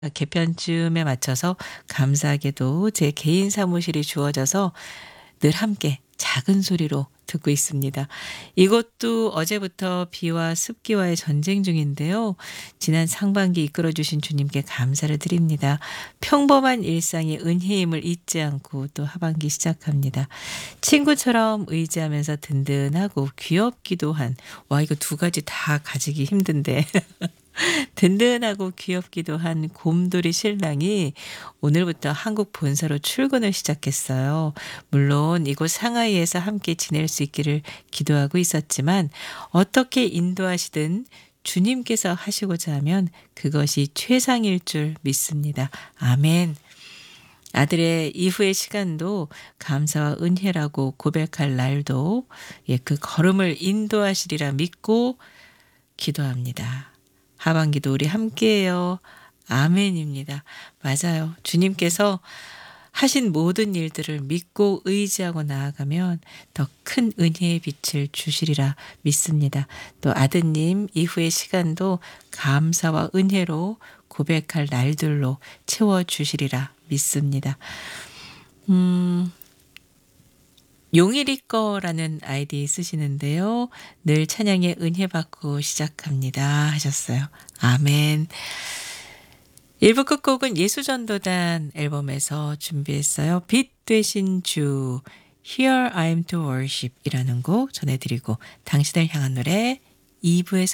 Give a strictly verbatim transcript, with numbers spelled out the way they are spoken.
개편쯤에 맞춰서 감사하게도 제 개인 사무실이 주어져서 늘 함께 작은 소리로 듣고 있습니다. 이곳도 어제부터 비와 습기와의 전쟁 중인데요. 지난 상반기 이끌어 주신 주님께 감사를 드립니다. 평범한 일상의 은혜임을 잊지 않고 또 하반기 시작합니다. 친구처럼 의지하면서 든든하고 귀엽기도 한, 와, 이거 두 가지 다 가지기 힘든데. 든든하고 귀엽기도 한 곰돌이 신랑이 오늘부터 한국 본사로 출근을 시작했어요. 물론 이곳 상하이에서 함께 지낼 수 있기를 기도하고 있었지만 어떻게 인도하시든 주님께서 하시고자 하면 그것이 최상일 줄 믿습니다. 아멘. 아들의 이후의 시간도 감사와 은혜라고 고백할 날도 예, 그 걸음을 인도하시리라 믿고 기도합니다. 하반기도 우리 함께해요. 아멘입니다. 맞아요. 주님께서 하신 모든 일들을 믿고 의지하고 나아가면 더 큰 은혜의 빛을 주시리라 믿습니다. 또 아드님 이후의 시간도 감사와 은혜로 고백할 날들로 채워주시리라 믿습니다. 음... 용일이 거라는 아이디 쓰시는데요. 늘 찬양의 은혜 받고 시작합니다 하셨어요. 아멘. 일 부 끝곡은 예수전도단 앨범에서 준비했어요. 빛 되신 주 Here I am to worship 이라는 곡 전해드리고 당신을 향한 노래 이 부에서